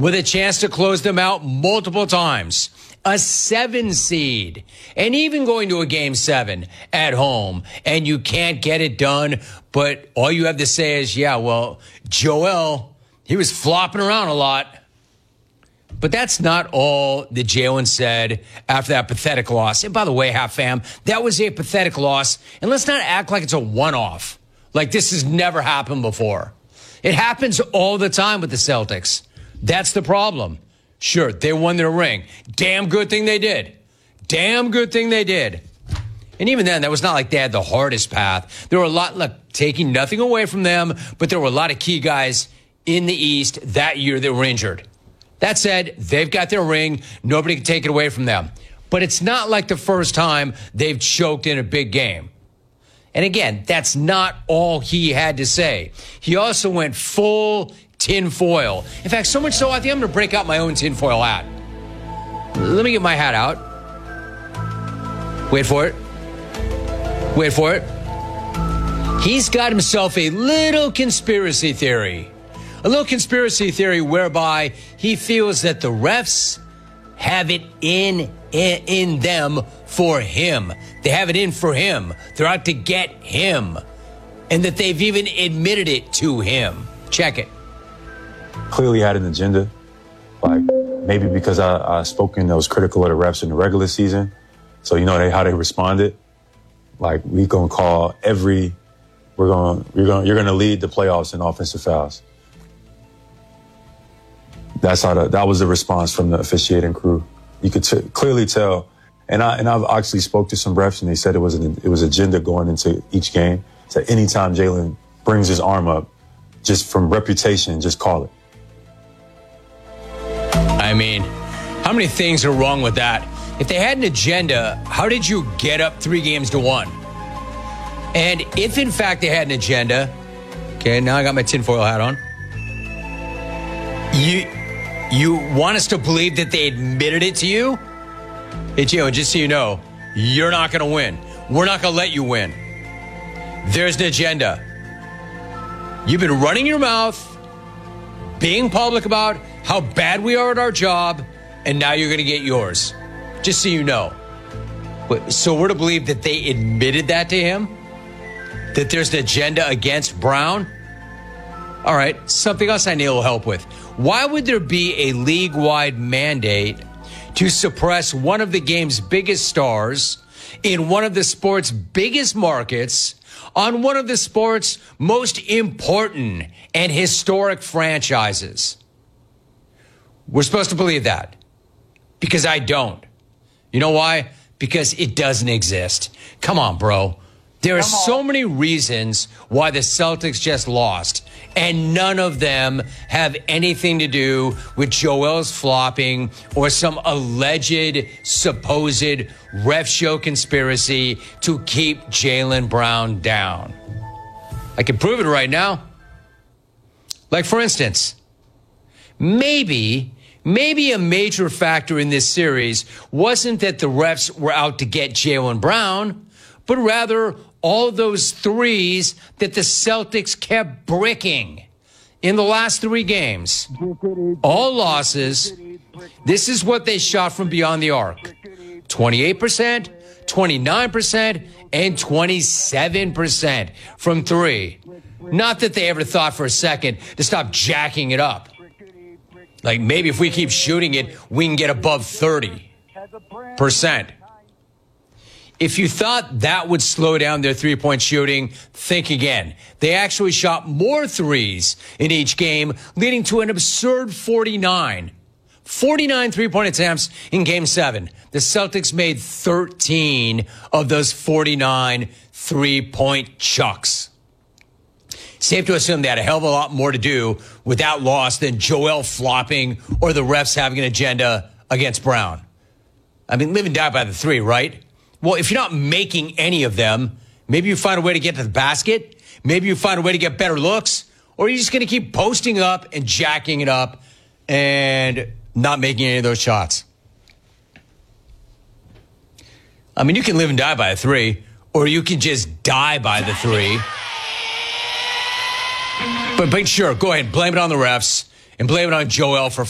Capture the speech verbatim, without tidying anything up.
with a chance to close them out multiple times. A seven seed, and even going to a game seven at home, and you can't get it done. But all you have to say is, yeah, well, Joel, he was flopping around a lot. But that's not all that Jalen said after that pathetic loss. And by the way, Half Fam, that was a pathetic loss. And let's not act like it's a one-off. Like this has never happened before. It happens all the time with the Celtics. That's the problem. Sure, they won their ring. Damn good thing they did. Damn good thing they did. And even then, that was not like they had the hardest path. There were a lot, like, taking nothing away from them, but there were a lot of key guys in the East that year that were injured. That said, they've got their ring. Nobody can take it away from them. But it's not like the first time they've choked in a big game. And again, that's not all he had to say. He also went full tinfoil. In fact, so much so, I think I'm going to break out my own tinfoil hat. Let me get my hat out. Wait for it. Wait for it. He's got himself a little conspiracy theory. A little conspiracy theory whereby he feels that the refs have it in, in, in them for him. They have it in for him. They're out to get him. And that they've even admitted it to him. Check it. Clearly had an agenda, like maybe because I, I spoken, I was critical of the refs in the regular season. So, you know, they, how they responded, like we going to call every, we're going, we're going, you're going to lead the playoffs in offensive fouls. That's how the, that was the response from the officiating crew. You could t- clearly tell. And I, and I've actually spoke to some refs and they said it was an, it was agenda going into each game. So anytime Jalen brings his arm up, just from reputation, just call it. I mean, how many things are wrong with that? If they had an agenda, how did you get up three games to one? And if, in fact, they had an agenda, okay, now I got my tinfoil hat on. You you want us to believe that they admitted it to you? Hey, Gio, just so you know, you're not going to win. We're not going to let you win. There's an agenda. You've been running your mouth, being public about how bad we are at our job, and now you're going to get yours. Just so you know. But, so we're to believe that they admitted that to him? That there's an agenda against Brown? All right, something else I need a little help with. Why would there be a league-wide mandate to suppress one of the game's biggest stars in one of the sport's biggest markets on one of the sport's most important and historic franchises? We're supposed to believe that. Because I don't. You know why? Because it doesn't exist. Come on, bro. There are so many reasons why the Celtics just lost, and none of them have anything to do with Joel's flopping or some alleged, supposed ref show conspiracy to keep Jaylen Brown down. I can prove it right now. Like, for instance, maybe... Maybe a major factor in this series wasn't that the refs were out to get Jaylen Brown, but rather all those threes that the Celtics kept bricking in the last three games. All losses. This is what they shot from beyond the arc. twenty-eight percent, twenty-nine percent, and twenty-seven percent from three. Not that they ever thought for a second to stop jacking it up. Like, maybe if we keep shooting it, we can get above thirty percent. If you thought that would slow down their three-point shooting, think again. They actually shot more threes in each game, leading to an absurd forty-nine. forty-nine three-point attempts in Game seven. The Celtics made thirteen of those forty-nine three-point chucks. Safe to assume they had a hell of a lot more to do with that loss than Joel flopping or the refs having an agenda against Brown. I mean, live and die by the three, right? Well, if you're not making any of them, maybe you find a way to get to the basket. Maybe you find a way to get better looks. Or you're just going to keep posting up and jacking it up and not making any of those shots. I mean, you can live and die by a three, or you can just die by the three. But, but sure, go ahead, blame it on the refs and blame it on Joel for